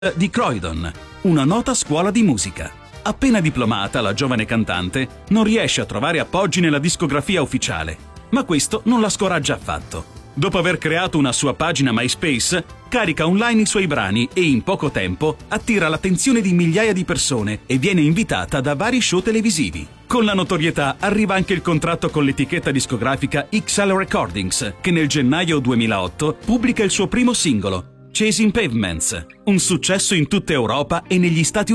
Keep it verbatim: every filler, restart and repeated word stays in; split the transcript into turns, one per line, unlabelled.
di Croydon, una nota scuola di musica. Appena diplomata, la giovane cantante non riesce a trovare appoggi nella discografia ufficiale, ma questo non la scoraggia affatto. Dopo aver creato una sua pagina MySpace, carica online i suoi brani e in poco tempo attira l'attenzione di migliaia di persone e viene invitata da vari show televisivi. Con la notorietà arriva anche il contratto con l'etichetta discografica X L Recordings, che nel gennaio duemilaotto pubblica il suo primo singolo, Chasing Pavements, un successo in tutta Europa e negli Stati Uniti.